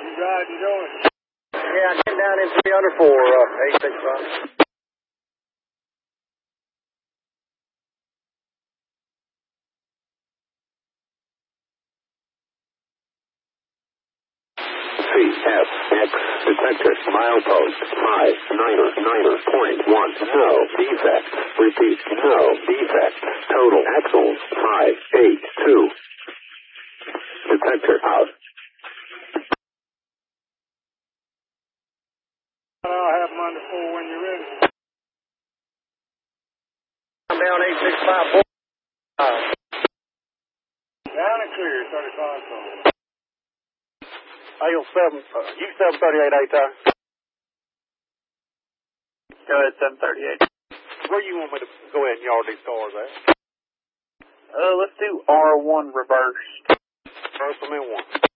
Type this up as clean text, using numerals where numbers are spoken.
riding going? Yeah, I came down in 304, 865. CFX detector milepost 599.1. No defects. Repeat, no defects. Total axles 582. Detector out. I'll have them under 4 when you're ready. I'm down 8654. Down and clear, 35 phone. AO7, U738 there. Go ahead, 738. Where you want me to go ahead and yard these cars at? Let's do R1 reversed. First, I'm in one.